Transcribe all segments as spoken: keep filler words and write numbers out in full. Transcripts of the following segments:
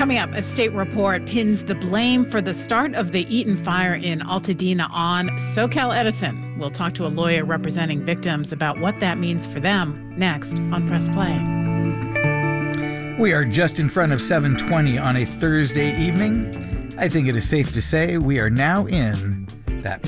Coming up, a state report pins the blame for the start of the Eaton fire in Altadena on SoCal Edison. We'll talk to a lawyer representing victims about what that means for them next on Press Play. We are just in front of seven twenty on a Thursday evening. I think it is safe to say we are now in that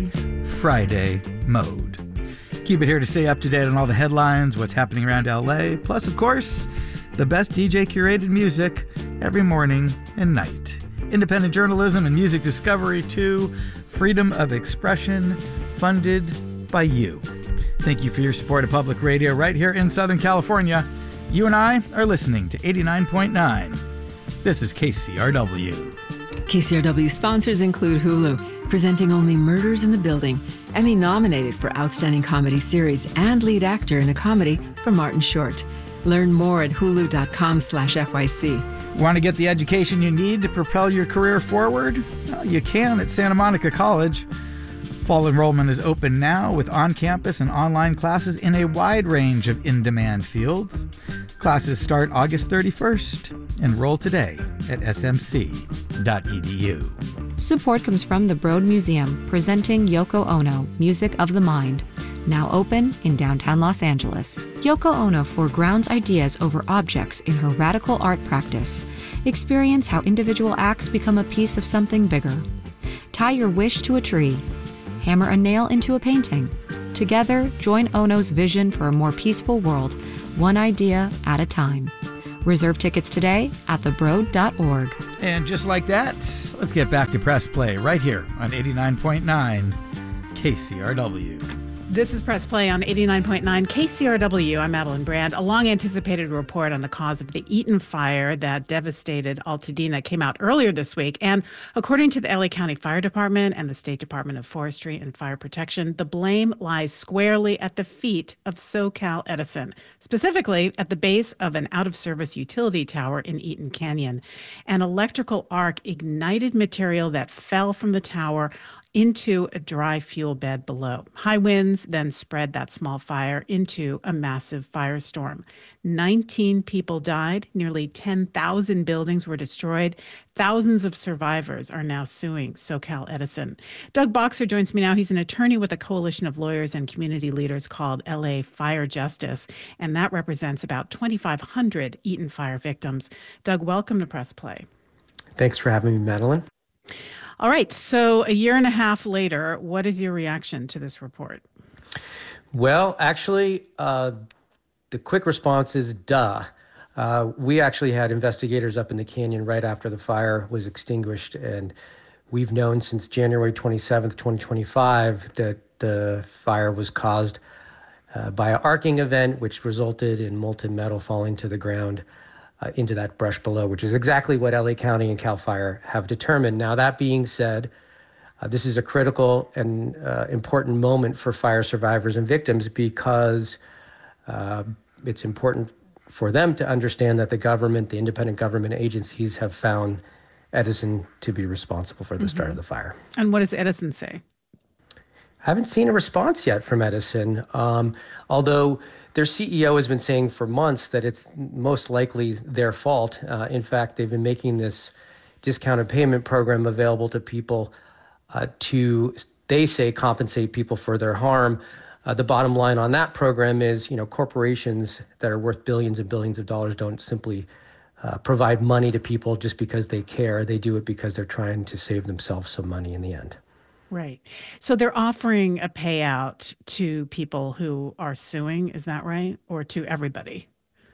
pre-Friday mode. Keep it here to stay up to date on all the headlines, what's happening around L A, plus, of course, the best D J curated music every morning and night. Independent journalism and music discovery too. Freedom of expression, funded by you. Thank you for your support of public radio right here in Southern California. You and I are listening to eighty-nine point nine. This is K C R W. K C R W sponsors include Hulu, presenting only Murders in the Building, Emmy-nominated for Outstanding Comedy Series and lead actor in a comedy for Martin Short. Learn more at hulu.com slash FYC. Want to get the education you need to propel your career forward? Well, you can at Santa Monica College. Fall enrollment is open now with on-campus and online classes in a wide range of in-demand fields. Classes start August thirty-first. Enroll today at s m c dot e d u. Support comes from the Broad Museum, presenting Yoko Ono, Music of the Mind. Now open in downtown Los Angeles. Yoko Ono foregrounds ideas over objects in her radical art practice. Experience how individual acts become a piece of something bigger. Tie your wish to a tree. Hammer a nail into a painting. Together, join Ono's vision for a more peaceful world, one idea at a time. Reserve tickets today at the broad dot org. And just like that, let's get back to Press Play right here on eighty-nine point nine K C R W. This is Press Play on eighty-nine point nine K C R W. I'm Madeline Brand. A long-anticipated report on the cause of the Eaton fire that devastated Altadena came out earlier this week. And according to the L A County Fire Department and the State Department of Forestry and Fire Protection, the blame lies squarely at the feet of SoCal Edison, specifically at the base of an out-of-service utility tower in Eaton Canyon. An electrical arc ignited material that fell from the tower into a dry fuel bed below. High winds then spread that small fire into a massive firestorm. nineteen people died, nearly ten thousand buildings were destroyed. Thousands of survivors are now suing SoCal Edison. Doug Boxer joins me now. He's an attorney with a coalition of lawyers and community leaders called L A Fire Justice, and that represents about twenty-five hundred Eaton fire victims. Doug, welcome to Press Play. Thanks for having me, Madeline. All right. So a year and a half later, what is your reaction to this report? Well, actually, uh, the quick response is duh. Uh, we actually had investigators up in the canyon right after the fire was extinguished, and we've known since January twenty-seventh, twenty twenty-five, that the fire was caused uh, by an arcing event, which resulted in molten metal falling to the ground. Uh, into that brush below, which is exactly what L A County and CAL FIRE have determined. Now, that being said, uh, this is a critical and uh, important moment for fire survivors and victims because uh, it's important for them to understand that the government, the independent government agencies have found Edison to be responsible for the mm-hmm. start of the fire. And what does Edison say? I haven't seen a response yet from Edison, um, although their C E O has been saying for months that it's most likely their fault. Uh, in fact, they've been making this discounted payment program available to people uh, to, they say, compensate people for their harm. Uh, the bottom line on that program is, you know, corporations that are worth billions and billions of dollars don't simply uh, provide money to people just because they care. They do it because they're trying to save themselves some money in the end. Right. So they're offering a payout to people who are suing, is that right? Or to everybody?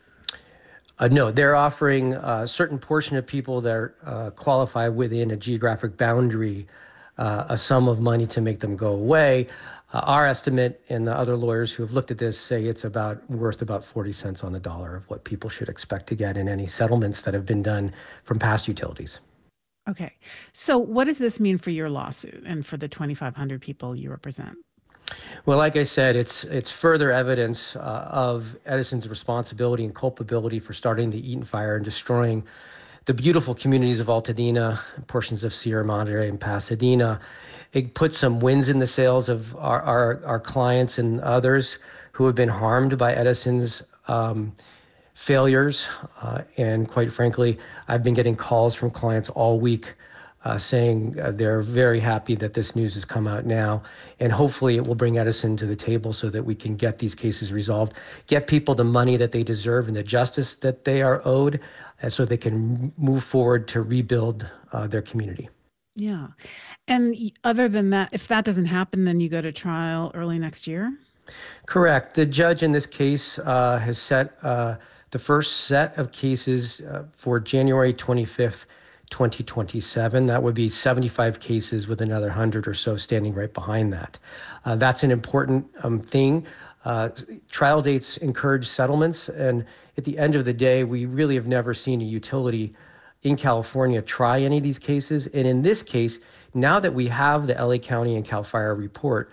Uh, no, they're offering a certain portion of people that are, uh, qualify within a geographic boundary, uh, a sum of money to make them go away. Uh, our estimate and the other lawyers who have looked at this say it's about worth about forty cents on the dollar of what people should expect to get in any settlements that have been done from past utilities. Okay. So what does this mean for your lawsuit and for the twenty-five hundred people you represent? Well, like I said, it's it's further evidence uh, of Edison's responsibility and culpability for starting the Eaton fire and destroying the beautiful communities of Altadena, portions of Sierra Madre and Pasadena. It puts some winds in the sails of our, our, our clients and others who have been harmed by Edison's um, failures. Uh, and quite frankly, I've been getting calls from clients all week uh, saying uh, they're very happy that this news has come out now. And hopefully it will bring Edison to the table so that we can get these cases resolved, get people the money that they deserve and the justice that they are owed, and so they can move forward to rebuild uh, their community. Yeah. And other than that, if that doesn't happen, then you go to trial early next year? Correct. The judge in this case uh, has set uh, the first set of cases uh, for January twenty-fifth, twenty twenty-seven. That would be seventy-five cases with another one hundred or so standing right behind that. Uh, that's an important um, thing. Uh, trial dates encourage settlements, and at the end of the day, we really have never seen a utility in California try any of these cases. And in this case, now that we have the L A County and CAL FIRE report,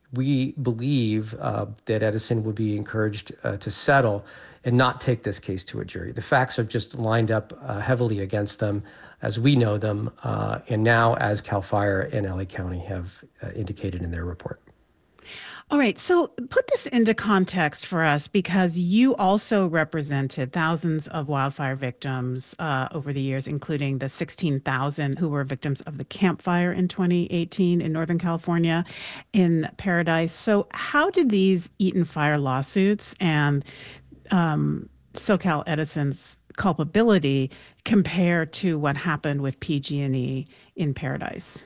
we believe uh, that Edison would be encouraged uh, to settle and not take this case to a jury. The facts have just lined up uh, heavily against them as we know them, uh, and now as CAL FIRE and L A County have uh, indicated in their report. All right, so put this into context for us, because you also represented thousands of wildfire victims uh, over the years, including the sixteen thousand who were victims of the Camp Fire in twenty eighteen in Northern California in Paradise. So how did these Eaton Fire lawsuits and um, SoCal Edison's culpability compare to what happened with P G and E in Paradise?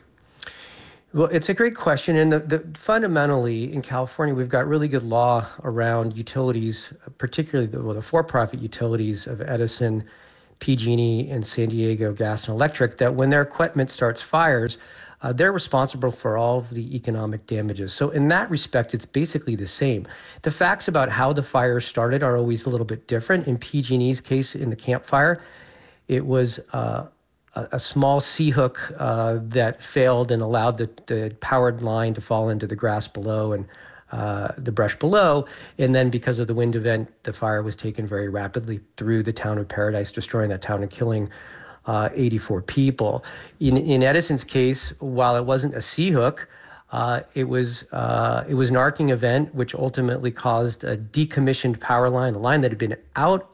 Well, it's a great question. And the, the, fundamentally, in California, we've got really good law around utilities, particularly the, well, the for-profit utilities of Edison, P G and E, and San Diego Gas and Electric, that when their equipment starts fires, uh, they're responsible for all of the economic damages. So in that respect, it's basically the same. The facts about how the fire started are always a little bit different. In P G and E's case, in the Camp Fire, it was uh, a small C-hook uh, that failed and allowed the, the powered line to fall into the grass below and uh, the brush below. And then because of the wind event, the fire was taken very rapidly through the town of Paradise, destroying that town and killing uh, eighty-four people. In, in Edison's case, while it wasn't a C-hook, uh, it was uh, it was an arcing event, which ultimately caused a decommissioned power line, a line that had been out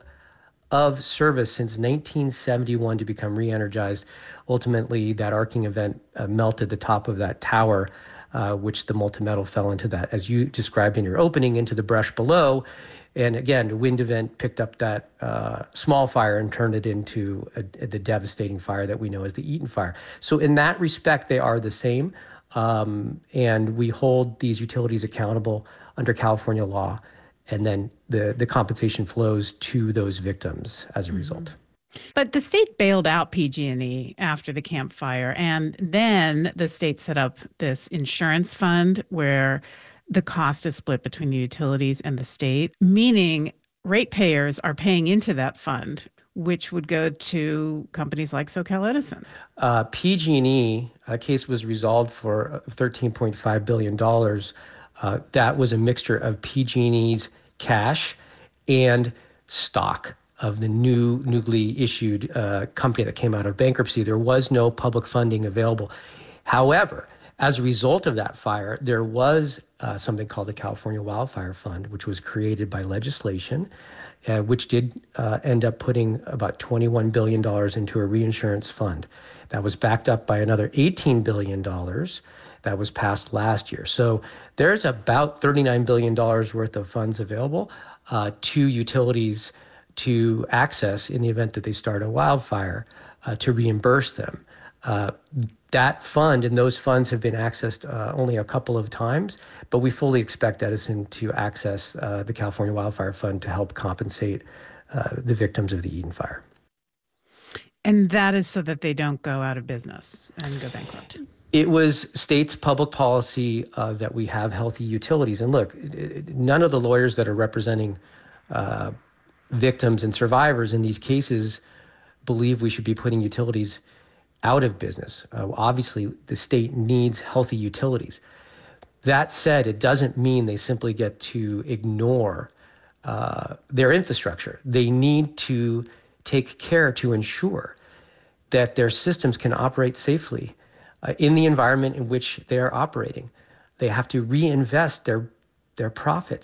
of service since nineteen seventy-one to become re-energized. Ultimately, that arcing event uh, melted the top of that tower, uh, which the molten metal fell into that, as you described in your opening, into the brush below. And again, the wind event picked up that uh, small fire and turned it into a, a, the devastating fire that we know as the Eaton Fire. So in that respect, they are the same. Um, and we hold these utilities accountable under California law. And then the, the compensation flows to those victims as a result. But the state bailed out P G and E after the Camp Fire, and then the state set up this insurance fund where the cost is split between the utilities and the state, meaning ratepayers are paying into that fund, which would go to companies like SoCal Edison. Uh, P G and E, a case was resolved for thirteen point five billion dollars. Uh, that was a mixture of P G and E's cash and stock of the new newly issued uh, company that came out of bankruptcy. There was no public funding available. However, as a result of that fire, there was uh, something called the California Wildfire Fund, which was created by legislation, uh, which did uh, end up putting about twenty-one billion dollars into a reinsurance fund. That was backed up by another eighteen billion dollars that was passed last year. So there's about thirty-nine billion dollars worth of funds available uh, to utilities to access in the event that they start a wildfire uh, to reimburse them. Uh, that fund and those funds have been accessed uh, only a couple of times, but we fully expect Edison to access uh, the California Wildfire Fund to help compensate uh, the victims of the Eaton Fire. And that is so that they don't go out of business and go bankrupt. It was state's public policy uh, that we have healthy utilities. And look, none of the lawyers that are representing uh, victims and survivors in these cases believe we should be putting utilities out of business. Uh, obviously, the state needs healthy utilities. That said, it doesn't mean they simply get to ignore uh, their infrastructure. They need to take care to ensure that their systems can operate safely uh, in the environment in which they are operating. They have to reinvest their, their profits.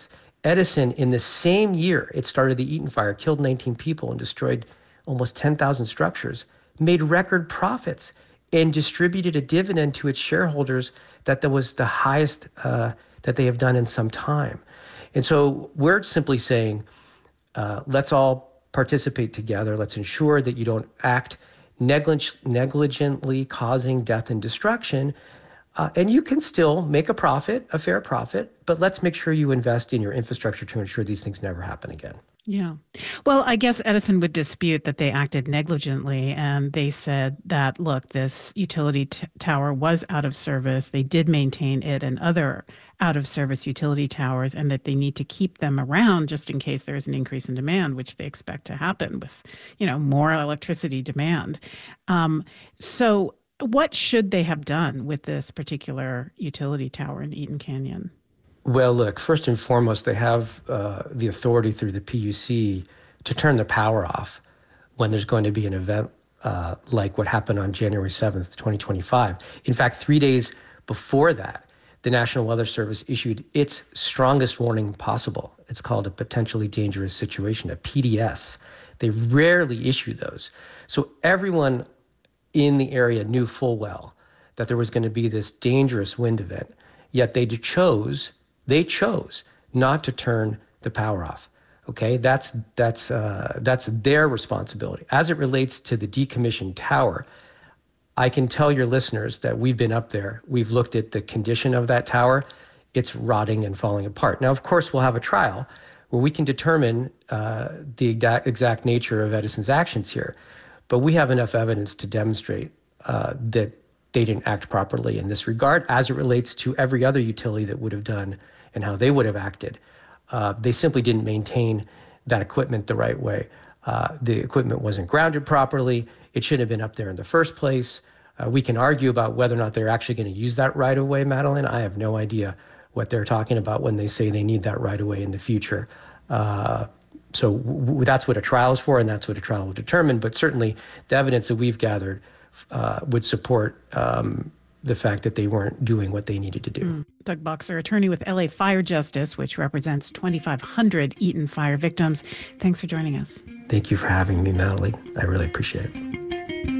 Edison, in the same year it started the Eaton fire, killed nineteen people and destroyed almost ten thousand structures, made record profits and distributed a dividend to its shareholders that that was the highest uh, that they have done in some time. And so we're simply saying, uh, let's all participate together. Let's ensure that you don't act neglig- negligently causing death and destruction. Uh, and you can still make a profit, a fair profit, but let's make sure you invest in your infrastructure to ensure these things never happen again. Yeah. Well, I guess Edison would dispute that they acted negligently. And they said that, look, this utility t- tower was out of service. They did maintain it and other out of service utility towers, and that they need to keep them around just in case there's an increase in demand, which they expect to happen with, you know, more electricity demand. Um, so what should they have done with this particular utility tower in Eaton Canyon? Well, look, first and foremost, they have uh, the authority through the P U C to turn the power off when there's going to be an event uh, like what happened on January seventh, twenty twenty-five. In fact, three days before that, the National Weather Service issued its strongest warning possible. It's called a potentially dangerous situation, a P D S. They rarely issue those. So everyone in the area knew full well that there was going to be this dangerous wind event, yet they chose They chose not to turn the power off. Okay, that's that's uh, that's their responsibility. As it relates to the decommissioned tower, I can tell your listeners that we've been up there. We've looked at the condition of that tower. It's rotting and falling apart. Now, of course, we'll have a trial where we can determine uh, the exact, exact nature of Edison's actions here. But we have enough evidence to demonstrate uh, that they didn't act properly in this regard, as it relates to every other utility that would have done and how they would have acted. Uh, they simply didn't maintain that equipment the right way. Uh, the equipment wasn't grounded properly. It shouldn't have been up there in the first place. Uh, we can argue about whether or not they're actually going to use that right of way, Madeline. I have no idea what they're talking about when they say they need that right of way in the future. Uh, so w- that's what a trial is for, and that's what a trial will determine. But certainly the evidence that we've gathered uh, would support um, the fact that they weren't doing what they needed to do. Mm. Doug Boxer, attorney with L A Fire Justice, which represents twenty-five hundred Eaton fire victims. Thanks for joining us. Thank you for having me, Natalie. I really appreciate it.